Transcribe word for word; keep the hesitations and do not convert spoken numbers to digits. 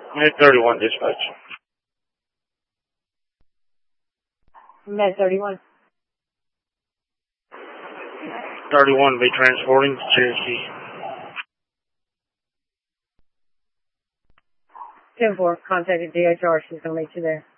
Med thirty-one dispatch. Med thirty-one. thirty-one be transporting to Cherokee. ten four, contacted D H R. She's going to meet you there.